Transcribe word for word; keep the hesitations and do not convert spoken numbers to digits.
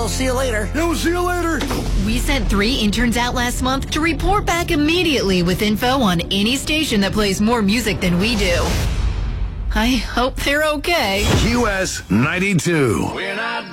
see you later. Yeah, we'll see you later. We sent three interns out last month to report back immediately with info on any station that plays more music than we do. I hope they're okay. Q S ninety-two. We're not